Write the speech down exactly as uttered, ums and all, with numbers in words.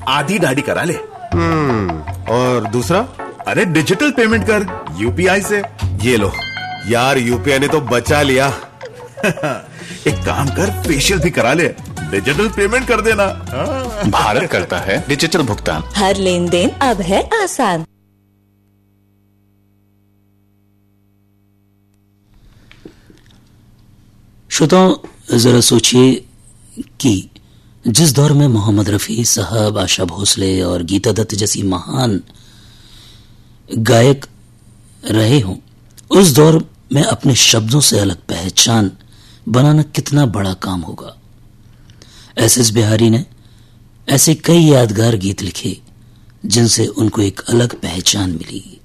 आधी दाढ़ी करा ले। हम्म और दूसरा? अरे डिजिटल पेमेंट कर यूपीआई से। ये लो यार, यूपीआई ने तो बचा लिया। एक काम कर, फेशियल भी करा ले, डिजिटल पेमेंट कर देना। भारत करता है डिजिटल भुगतान। हर लेन देन अब है आसान। श्रोताओं, जरा सोचिए कि जिस दौर में मोहम्मद रफी साहब, आशा भोसले और गीता दत्त जैसी महान गायक रहे हों, उस दौर में अपने शब्दों से अलग पहचान बनाना कितना बड़ा काम होगा। एस एस बिहारी ने ऐसे कई यादगार गीत लिखे जिनसे उनको एक अलग पहचान मिली।